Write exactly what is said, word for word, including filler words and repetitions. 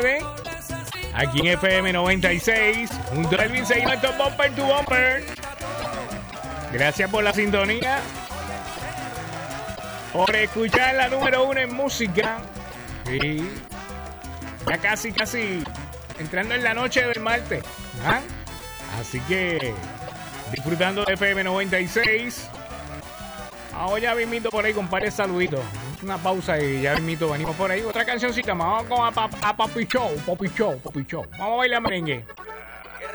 tarde. Aquí en F M noventa y seis. Junto a Elvin seguimos estos Bumper to Bumper. Gracias por la sintonía. Por escuchar la número uno en música. Sí. Ya casi, casi entrando en la noche del martes. ¿Ah? Así que disfrutando de F M noventa y seis. Ahora ya mismito por ahí con varios saluditos. Una pausa y ya mismito venimos por ahí. Otra cancioncita más. Vamos con a, a, a Papi Show, Papi Show, Papi Show. Vamos a bailar merengue.